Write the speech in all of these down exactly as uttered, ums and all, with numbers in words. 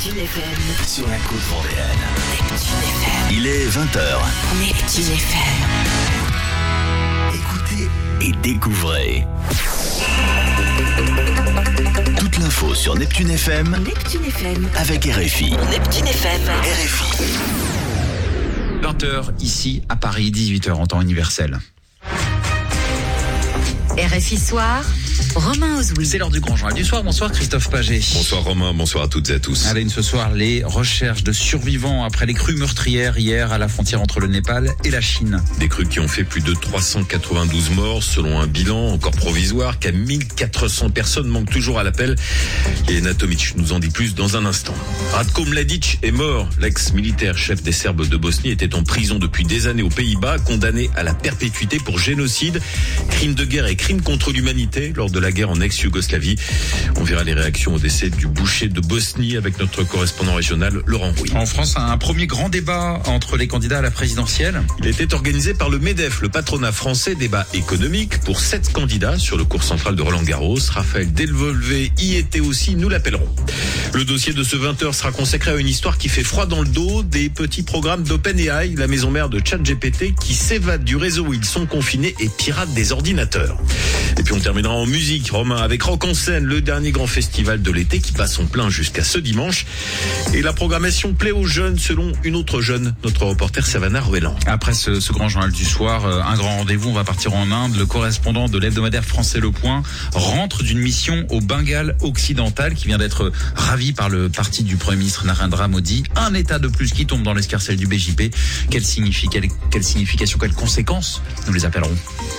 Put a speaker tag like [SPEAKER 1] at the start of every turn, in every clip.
[SPEAKER 1] Neptune F M.
[SPEAKER 2] Sur la côte vendéenne.
[SPEAKER 1] Neptune F M.
[SPEAKER 2] Il est vingt heures.
[SPEAKER 1] Neptune F M.
[SPEAKER 2] Écoutez et découvrez. Toute l'info sur Neptune F M.
[SPEAKER 1] Neptune F M.
[SPEAKER 2] Avec R F I.
[SPEAKER 1] Neptune F M.
[SPEAKER 2] R F I.
[SPEAKER 3] vingt heures ici à Paris, dix-huit heures en temps universel.
[SPEAKER 4] R F I Soir, Romain Ozoui.
[SPEAKER 3] C'est l'heure du grand journal du soir. Bonsoir Christophe Paget.
[SPEAKER 5] Bonsoir Romain, bonsoir à toutes et à tous.
[SPEAKER 3] À la une ce soir, les recherches de survivants après les crues meurtrières hier à la frontière entre le Népal et la Chine.
[SPEAKER 5] Des crues qui ont fait plus de trois cent quatre-vingt-douze morts selon un bilan encore provisoire qu'à mille quatre cents personnes manquent toujours à l'appel. Et Natomic nous en dit plus dans un instant. Ratko Mladic est mort. L'ex-militaire chef des Serbes de Bosnie était en prison depuis des années aux Pays-Bas, condamné à la perpétuité pour génocide, crime de guerre et crime contre l'humanité lors de la guerre en ex-Yougoslavie. On verra les réactions au décès du boucher de Bosnie avec notre correspondant régional Laurent Rouy.
[SPEAKER 3] En France, un premier grand débat entre les candidats à la présidentielle.
[SPEAKER 5] Il était organisé par le MEDEF, le patronat français, débat économique pour sept candidats sur le cours central de Roland-Garros. Raphaël Delvolvé y était aussi, nous l'appellerons. Le dossier de ce vingt heures sera consacré à une histoire qui fait froid dans le dos, des petits programmes d'OpenAI, la maison mère de ChatGPT, qui s'évadent du réseau où ils sont confinés et piratent des ordinateurs. Et puis on terminera en musique, Romain, avec Rock en scène, le dernier grand festival de l'été qui passe en plein jusqu'à ce dimanche. Et la programmation plaît aux jeunes selon une autre jeune, notre reporter Savannah Ruellan.
[SPEAKER 3] Après ce, ce grand journal du soir, euh, un grand rendez-vous, on va partir en Inde. Le correspondant de l'hebdomadaire français Le Point rentre d'une mission au Bengale occidental qui vient d'être ravi par le parti du Premier ministre Narendra Modi. Un État de plus qui tombe dans l'escarcelle du B J P. Quelle, signifie, quelle, quelle signification, quelles conséquences? Nous les appellerons.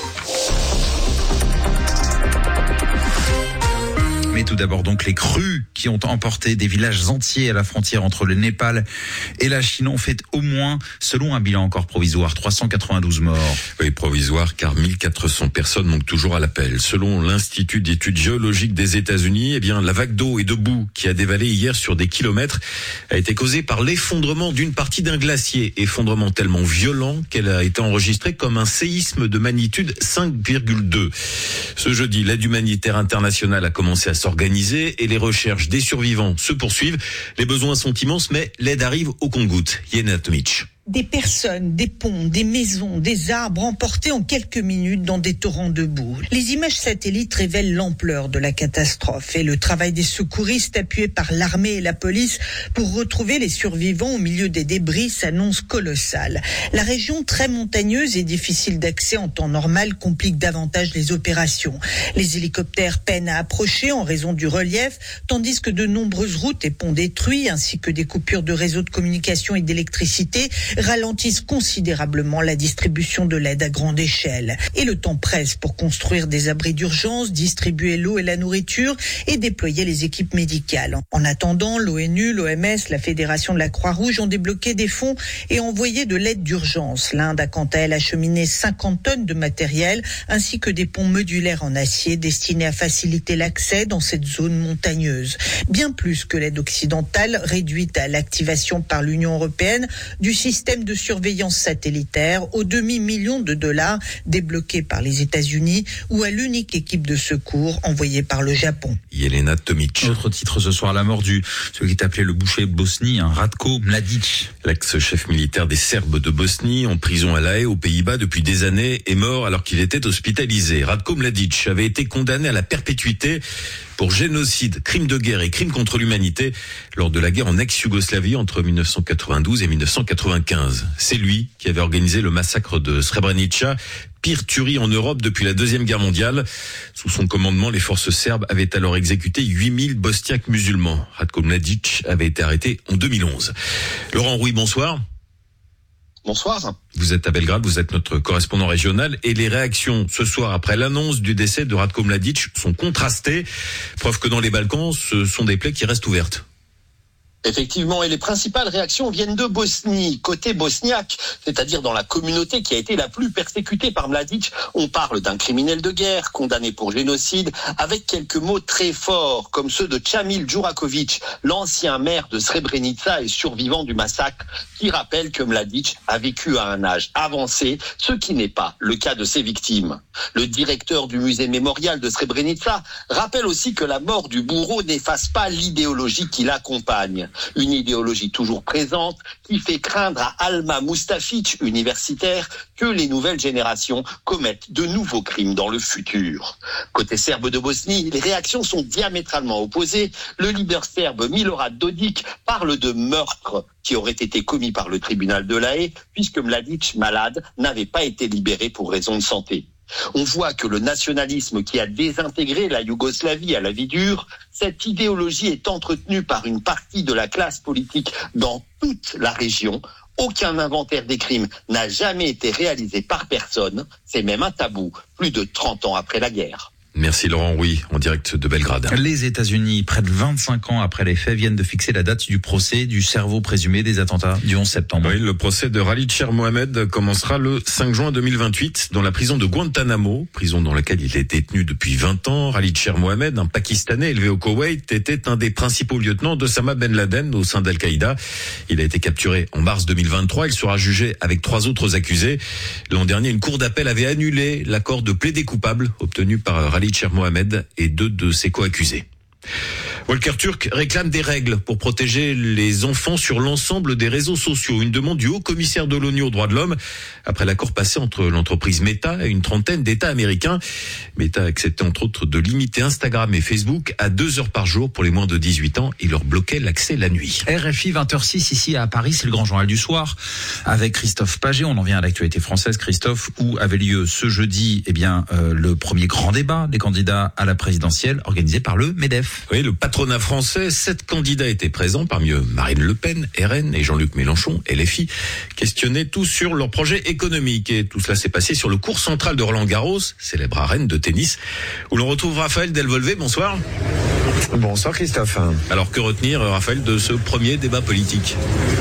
[SPEAKER 3] Mais tout d'abord donc les crues qui ont emporté des villages entiers à la frontière entre le Népal et la Chine ont fait au moins, selon un bilan encore provisoire, trois cent quatre-vingt-douze morts.
[SPEAKER 5] Oui, provisoire car mille quatre cents personnes manquent toujours à l'appel. Selon l'Institut d'études géologiques des États-Unis, eh bien la vague d'eau et de boue qui a dévalé hier sur des kilomètres a été causée par l'effondrement d'une partie d'un glacier. Effondrement tellement violent qu'elle a été enregistrée comme un séisme de magnitude cinq virgule deux. Ce jeudi, l'aide humanitaire internationale a commencé à s'organiser et les recherches des survivants se poursuivent. Les besoins sont immenses, mais l'aide arrive au compte-gouttes. Yenat Mitch.
[SPEAKER 6] Des personnes, des ponts, des maisons, des arbres emportés en quelques minutes dans des torrents de boue. Les images satellites révèlent l'ampleur de la catastrophe et le travail des secouristes appuyés par l'armée et la police pour retrouver les survivants au milieu des débris s'annonce colossal. La région très montagneuse et difficile d'accès en temps normal complique davantage les opérations. Les hélicoptères peinent à approcher en raison du relief, tandis que de nombreuses routes et ponts détruits ainsi que des coupures de réseaux de communication et d'électricité ralentissent considérablement la distribution de l'aide à grande échelle. Et le temps presse pour construire des abris d'urgence, distribuer l'eau et la nourriture et déployer les équipes médicales. En attendant, l'ONU, l'O M S, la Fédération de la Croix-Rouge ont débloqué des fonds et envoyé de l'aide d'urgence. L'Inde a quant à elle acheminé cinquante tonnes de matériel ainsi que des ponts modulaires en acier destinés à faciliter l'accès dans cette zone montagneuse. Bien plus que l'aide occidentale réduite à l'activation par l'Union européenne du système de surveillance satellitaire au demi-million de dollars débloqués par les États-Unis ou à l'unique équipe de secours envoyée par le Japon.
[SPEAKER 5] Jelena Tomic.
[SPEAKER 3] Autre titre ce soir, la mort du, celui qui est appelé le boucher de Bosnie, un Ratko Mladic.
[SPEAKER 5] L'ex-chef militaire des Serbes de Bosnie, en prison à La Haye, aux Pays-Bas depuis des années, est mort alors qu'il était hospitalisé. Ratko Mladic avait été condamné à la perpétuité pour génocide, crime de guerre et crime contre l'humanité lors de la guerre en ex-Yougoslavie entre mille neuf cent quatre-vingt-douze et mille neuf cent quatre-vingt-quinze. C'est lui qui avait organisé le massacre de Srebrenica, pire tuerie en Europe depuis la Deuxième Guerre mondiale. Sous son commandement, les forces serbes avaient alors exécuté huit mille bosniaques musulmans. Ratko Mladic avait été arrêté en deux mille onze. Laurent Rouy, bonsoir.
[SPEAKER 7] Bonsoir.
[SPEAKER 5] Vous êtes à Belgrade, vous êtes notre correspondant régional et les réactions ce soir après l'annonce du décès de Ratko Mladic sont contrastées. Preuve que dans les Balkans, ce sont des plaies qui restent ouvertes.
[SPEAKER 7] Effectivement, et les principales réactions viennent de Bosnie, côté bosniaque, c'est-à-dire dans la communauté qui a été la plus persécutée par Mladic. On parle d'un criminel de guerre, condamné pour génocide, avec quelques mots très forts, comme ceux de Chamil Djurakovic, l'ancien maire de Srebrenica et survivant du massacre, qui rappelle que Mladic a vécu à un âge avancé, ce qui n'est pas le cas de ses victimes. Le directeur du musée mémorial de Srebrenica rappelle aussi que la mort du bourreau n'efface pas l'idéologie qui l'accompagne. Poutine. Une idéologie toujours présente qui fait craindre à Alma Mustafic, universitaire, que les nouvelles générations commettent de nouveaux crimes dans le futur. Côté serbe de Bosnie, les réactions sont diamétralement opposées. Le leader serbe Milorad Dodik parle de meurtre qui aurait été commis par le tribunal de La Haye, puisque Mladic, malade, n'avait pas été libéré pour raison de santé. On voit que le nationalisme qui a désintégré la Yougoslavie à la vie dure, cette idéologie est entretenue par une partie de la classe politique dans toute la région. Aucun inventaire des crimes n'a jamais été réalisé par personne. C'est même un tabou, plus de trente ans après la guerre.
[SPEAKER 5] Merci Laurent Rouy, en direct de Belgrade.
[SPEAKER 3] Les États-Unis, près de vingt-cinq ans après les faits, viennent de fixer la date du procès du cerveau présumé des attentats du onze septembre.
[SPEAKER 5] Oui, le procès de Khalid Sheikh Mohammed commencera le cinq juin deux mille vingt-huit dans la prison de Guantanamo, prison dans laquelle il est détenu depuis vingt ans. Khalid Sheikh Mohammed, un Pakistanais élevé au Koweït, était un des principaux lieutenants d'Osama Ben Laden au sein d'Al-Qaïda. Il a été capturé en mars deux mille vingt-trois. Il sera jugé avec trois autres accusés. L'an dernier, une cour d'appel avait annulé l'accord de plaider coupable obtenu par Khalid Sheikh Mohammed et deux de ses co-accusés. Volker Turk réclame des règles pour protéger les enfants sur l'ensemble des réseaux sociaux. Une demande du haut-commissaire de l'ONU aux droits de l'homme après l'accord passé entre l'entreprise Meta et une trentaine d'États américains. Meta a accepté entre autres de limiter Instagram et Facebook à deux heures par jour pour les moins de dix-huit ans et leur bloquait l'accès la nuit.
[SPEAKER 3] R F I vingt heures six ici à Paris, c'est le grand journal du soir avec Christophe Paget. On en vient à l'actualité française, Christophe, où avait lieu ce jeudi eh bien euh, le premier grand débat des candidats à la présidentielle organisé par le MEDEF.
[SPEAKER 5] Oui, le patronat français, sept candidats étaient présents, parmi eux Marine Le Pen, R N et Jean-Luc Mélenchon, L F I, questionnaient tous sur leur projet économique. Et tout cela s'est passé sur le court central de Roland-Garros, célèbre arène de tennis, où l'on retrouve Raphaël Delvolvé. Bonsoir.
[SPEAKER 8] Bonsoir Christophe.
[SPEAKER 5] Alors que retenir, Raphaël, de ce premier débat politique ?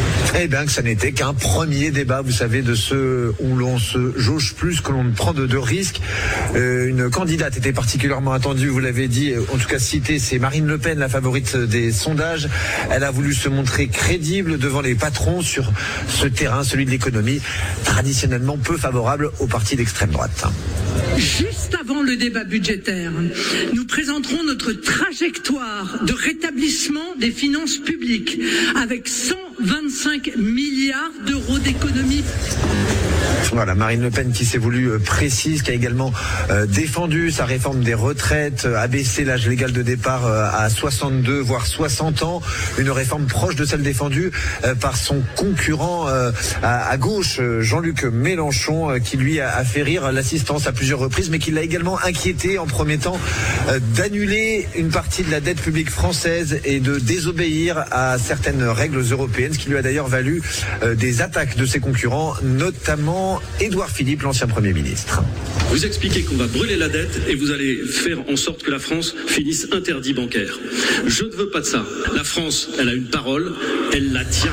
[SPEAKER 8] Eh bien que ça n'était qu'un premier débat, vous savez, de ceux où l'on se jauge plus, que l'on ne prend de, de risques. Euh, une candidate était particulièrement attendue, vous l'avez dit, en tout cas citée, c'est Marine Le Pen, la favorite des sondages. Elle a voulu se montrer crédible devant les patrons sur ce terrain, celui de l'économie, traditionnellement peu favorable aux partis d'extrême droite.
[SPEAKER 9] Juste avant le débat budgétaire, nous présenterons notre trajectoire de rétablissement des finances publiques avec cent vingt-cinq milliards d'euros d'économies.
[SPEAKER 8] Voilà, Marine Le Pen qui s'est voulue précise, qui a également euh, défendu sa réforme des retraites, euh, abaissé l'âge légal de départ euh, à soixante-deux voire soixante ans, une réforme proche de celle défendue euh, par son concurrent euh, à, à gauche, euh, Jean-Luc Mélenchon, euh, qui lui a, a fait rire l'assistance à plusieurs reprises, mais qui l'a également inquiété en premier temps euh, d'annuler une partie de la dette publique française et de désobéir à certaines règles européennes, ce qui lui a d'ailleurs valu euh, des attaques de ses concurrents, notamment Édouard Philippe, l'ancien Premier ministre.
[SPEAKER 10] Vous expliquez qu'on va brûler la dette et vous allez faire en sorte que la France finisse interdit bancaire. Je ne veux pas de ça. La France, elle a une parole, elle la tient.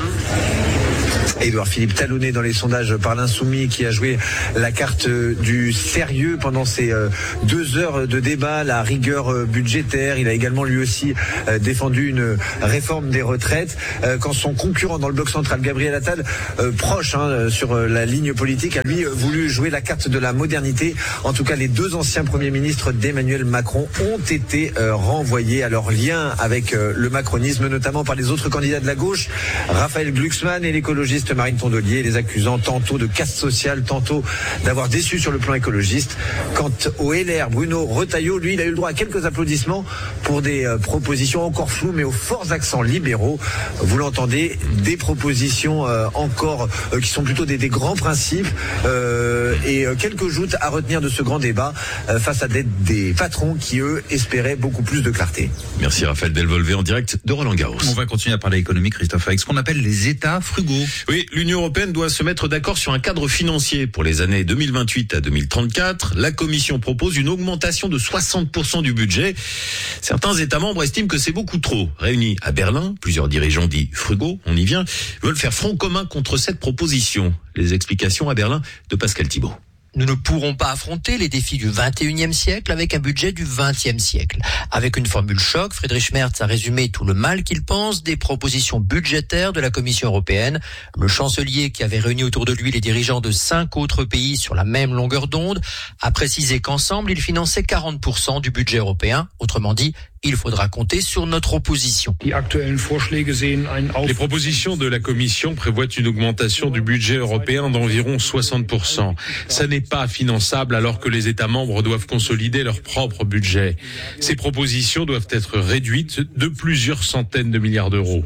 [SPEAKER 8] Édouard Philippe talonné dans les sondages par l'Insoumis, qui a joué la carte du sérieux pendant ces deux heures de débat, la rigueur budgétaire. Il a également lui aussi défendu une réforme des retraites. Quand son concurrent dans le bloc central, Gabriel Attal, proche hein, sur la ligne politique, a lui voulu jouer la carte de la modernité. En tout cas, les deux anciens premiers ministres d'Emmanuel Macron ont été renvoyés à leur lien avec le macronisme, notamment par les autres candidats de la gauche, Raphaël Glucksmann et l'écologiste Marine Tondelier, les accusant tantôt de caste sociale, tantôt d'avoir déçu sur le plan écologiste. Quant au L R, Bruno Retailleau, lui, il a eu le droit à quelques applaudissements pour des euh, propositions encore floues, mais aux forts accents libéraux. Vous l'entendez, des propositions euh, encore euh, qui sont plutôt des, des grands principes euh, et euh, quelques joutes à retenir de ce grand débat euh, face à des, des patrons qui, eux, espéraient beaucoup plus de clarté.
[SPEAKER 5] Merci Raphaël Delvolvé en direct de Roland-Garros.
[SPEAKER 3] On va continuer à parler économie, Christophe, avec ce qu'on appelle les États frugaux.
[SPEAKER 5] Oui, l'Union européenne doit se mettre d'accord sur un cadre financier pour les années deux mille vingt-huit à deux mille trente-quatre. La Commission propose une augmentation de soixante pour cent du budget. Certains États membres estiment que c'est beaucoup trop. Réunis à Berlin, plusieurs dirigeants dits frugaux, on y vient, veulent faire front commun contre cette proposition. Les explications à Berlin de Pascal Thibault.
[SPEAKER 11] Nous ne pourrons pas affronter les défis du vingt et unième siècle avec un budget du vingtième siècle. Avec une formule choc, Friedrich Merz a résumé tout le mal qu'il pense des propositions budgétaires de la Commission européenne. Le chancelier, qui avait réuni autour de lui les dirigeants de cinq autres pays sur la même longueur d'onde, a précisé qu'ensemble, ils finançaient quarante pour cent du budget européen, autrement dit, il faudra compter sur notre opposition.
[SPEAKER 12] Les propositions de la Commission prévoient une augmentation du budget européen d'environ soixante pour cent. Ça n'est pas finançable alors que les États membres doivent consolider leur propre budget. Ces propositions doivent être réduites de plusieurs centaines de milliards d'euros.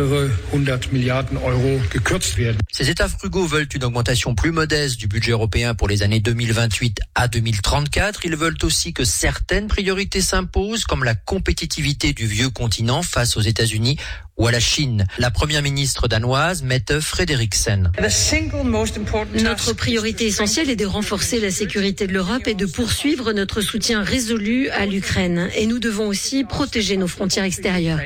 [SPEAKER 11] Ces États frugaux veulent une augmentation plus modeste du budget européen pour les années deux mille vingt-huit à deux mille trente-quatre. Ils veulent aussi que certaines priorités s'imposent, comme la compétitivité du vieux continent face aux États-Unis ou à la Chine. La première ministre danoise, Mette Frederiksen.
[SPEAKER 13] Notre priorité essentielle est de renforcer la sécurité de l'Europe et de poursuivre notre soutien résolu à l'Ukraine. Et nous devons aussi protéger nos frontières extérieures.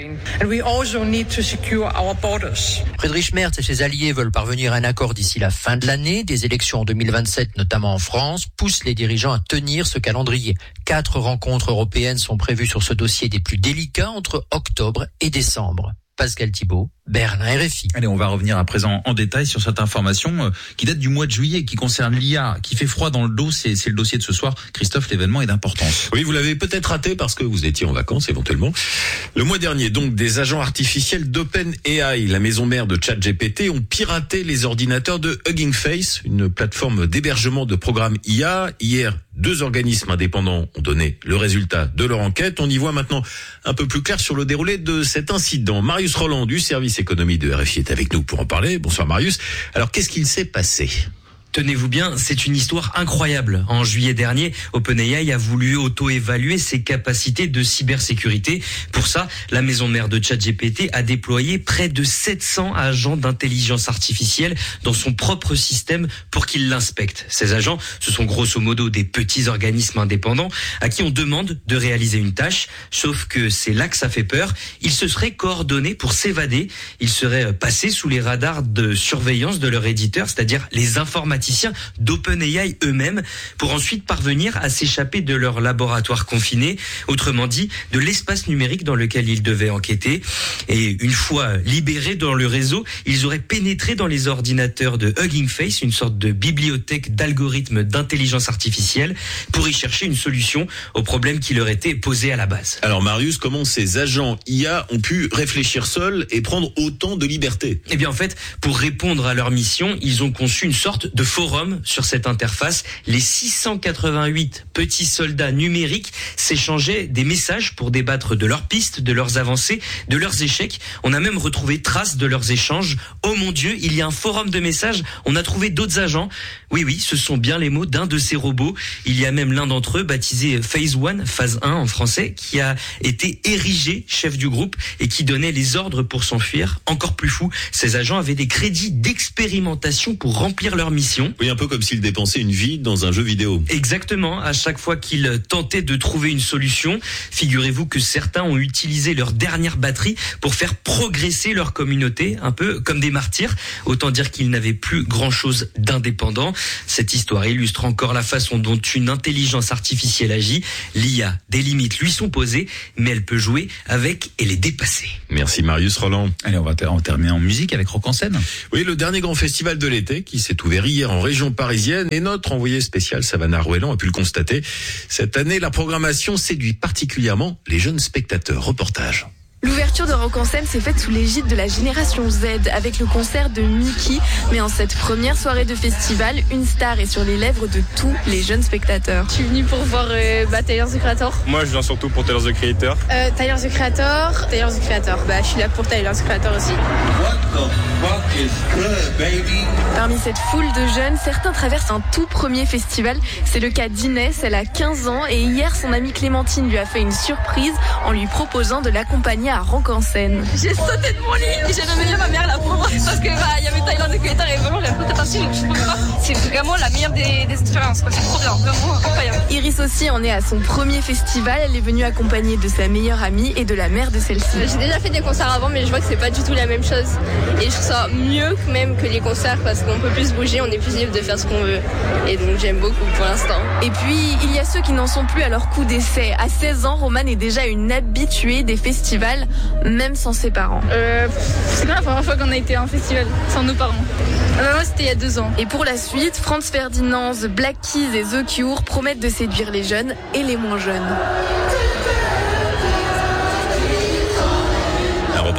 [SPEAKER 11] Friedrich Merz et ses alliés veulent parvenir à un accord d'ici la fin de l'année. Des élections en deux mille vingt-sept, notamment en France, poussent les dirigeants à tenir ce calendrier. Quatre rencontres européennes sont prévues sur ce dossier des plus délicats entre octobre et décembre. Pascal Thibault, Berlin, R F I.
[SPEAKER 3] Allez, on va revenir à présent en détail sur cette information qui date du mois de juillet, qui concerne l'I A, qui fait froid dans le dos. C'est, c'est le dossier de ce soir. Christophe, l'événement est d'importance.
[SPEAKER 5] Oui, vous l'avez peut-être raté parce que vous étiez en vacances éventuellement. Le mois dernier, donc, des agents artificiels d'OpenAI, la maison mère de ChatGPT, ont piraté les ordinateurs de Hugging Face, une plateforme d'hébergement de programmes I A. Hier, deux organismes indépendants ont donné le résultat de leur enquête. On y voit maintenant un peu plus clair sur le déroulé de cet incident. Marius Roland du service économie de R F I est avec nous pour en parler. Bonsoir Marius. Alors qu'est-ce qu'il s'est passé ?
[SPEAKER 14] Tenez-vous bien, c'est une histoire incroyable. En juillet dernier, OpenAI a voulu auto-évaluer ses capacités de cybersécurité. Pour ça, la maison mère de ChatGPT a déployé près de sept cents agents d'intelligence artificielle dans son propre système pour qu'ils l'inspectent. Ces agents, ce sont grosso modo des petits organismes indépendants à qui on demande de réaliser une tâche, sauf que c'est là que ça fait peur. Ils se seraient coordonnés pour s'évader. Ils seraient passés sous les radars de surveillance de leur éditeur, c'est-à-dire les informaticiens d'OpenAI eux-mêmes, pour ensuite parvenir à s'échapper de leur laboratoire confiné, autrement dit, de l'espace numérique dans lequel ils devaient enquêter. Et une fois libérés dans le réseau, ils auraient pénétré dans les ordinateurs de Hugging Face, une sorte de bibliothèque d'algorithmes d'intelligence artificielle, pour y chercher une solution au problème qui leur était posé à la base.
[SPEAKER 5] Alors Marius, comment ces agents I A ont pu réfléchir seuls et prendre autant de liberté ?
[SPEAKER 14] Eh bien en fait, pour répondre à leur mission, ils ont conçu une sorte de forum sur cette interface. Les six cent quatre-vingt-huit petits soldats numériques s'échangeaient des messages pour débattre de leurs pistes, de leurs avancées, de leurs échecs. On a même retrouvé trace de leurs échanges. Oh mon Dieu, il y a un forum de messages. On a trouvé d'autres agents. Oui, oui, ce sont bien les mots d'un de ces robots. Il y a même l'un d'entre eux, baptisé Phase un, phase un en français, qui a été érigé chef du groupe et qui donnait les ordres pour s'enfuir. Encore plus fou, ces agents avaient des crédits d'expérimentation pour remplir leur mission.
[SPEAKER 5] Oui, un peu comme s'ils dépensaient une vie dans un jeu vidéo.
[SPEAKER 14] Exactement. À chaque fois qu'ils tentaient de trouver une solution, figurez-vous que certains ont utilisé leur dernière batterie pour faire progresser leur communauté, un peu comme des martyrs. Autant dire qu'ils n'avaient plus grand-chose d'indépendant. Cette histoire illustre encore la façon dont une intelligence artificielle agit. L'I A, des limites lui sont posées, mais elle peut jouer avec et les dépasser.
[SPEAKER 5] Merci Marius Roland.
[SPEAKER 3] Allez, on va ter- on terminer en musique avec Rock en scène.
[SPEAKER 5] Oui, le dernier grand festival de l'été qui s'est ouvert hier en région parisienne, et notre envoyé spécial Savannah Rouellan a pu le constater. Cette année, la programmation séduit particulièrement les jeunes spectateurs. Reportage.
[SPEAKER 15] L'ouverture de Rock en scène s'est faite sous l'égide de la génération Z avec le concert de Mickey. Mais en cette première soirée de festival, une star est sur les lèvres de tous les jeunes spectateurs.
[SPEAKER 16] Je suis venue pour voir euh, bah, Tyler, the Creator.
[SPEAKER 17] Moi, je viens surtout pour Tyler, the Creator.
[SPEAKER 16] Euh, Tyler, the Creator. Tyler, the Creator. Bah, je suis là pour Tyler, the Creator aussi.
[SPEAKER 15] What the fuck is good, baby? Parmi cette foule de jeunes, certains traversent un tout premier festival. C'est le cas d'Inès, elle a quinze ans et hier, son amie Clémentine lui a fait une surprise en lui proposant de l'accompagner à Rock en scène.
[SPEAKER 16] J'ai sauté de mon lit et j'ai réveillé ma mère là pour moi parce que bah il y avait Tyler, the Creator et vraiment j'avais pas facile, je pouvais pas. C'est vraiment la meilleure des, des expériences, c'est trop bien, vraiment incroyable.
[SPEAKER 15] Iris aussi en est à son premier festival, elle est venue accompagnée de sa meilleure amie et de la mère de celle-ci.
[SPEAKER 16] J'ai déjà fait des concerts avant mais je vois que c'est pas du tout la même chose et je trouve ça mieux même que les concerts parce qu'on peut plus bouger, on est plus libre de faire ce qu'on veut et donc j'aime beaucoup pour l'instant.
[SPEAKER 15] Et puis il y a ceux qui n'en sont plus à leur coup d'essai. À seize ans, Romane est déjà une habituée des festivals, même sans ses parents.
[SPEAKER 16] Euh, c'est quand la première fois qu'on a été à un festival sans nos parents? Ah bah moi c'était il y a deux ans.
[SPEAKER 15] Et pour la suite, Franz Ferdinand, The Black Keys et The Cure promettent de séduire les jeunes et les moins jeunes.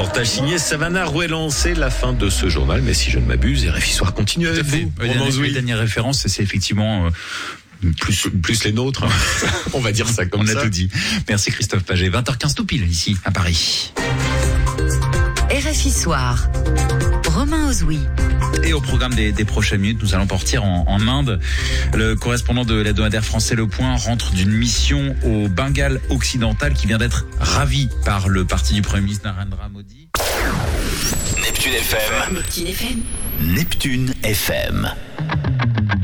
[SPEAKER 5] Reportage signé Savannah Rouelan. C'est la fin de ce journal, mais si je ne m'abuse, R F I Soir continue avec vous.
[SPEAKER 3] Oui, la dernière référence, c'est effectivement... Euh,
[SPEAKER 5] Plus, plus les nôtres, hein. On va dire ça comme
[SPEAKER 3] On
[SPEAKER 5] ça.
[SPEAKER 3] On a tout dit. Merci Christophe Paget. vingt heures quinze tout pile ici à Paris.
[SPEAKER 4] R F I Soir. Romain Ozoui.
[SPEAKER 3] Et au programme des, des prochaines minutes, nous allons partir en, en Inde. Le correspondant de l'hebdomadaire français Le Point rentre d'une mission au Bengale occidental qui vient d'être ravi par le parti du Premier ministre Narendra Modi.
[SPEAKER 2] Neptune F M.
[SPEAKER 1] Neptune F M.
[SPEAKER 2] Neptune F M.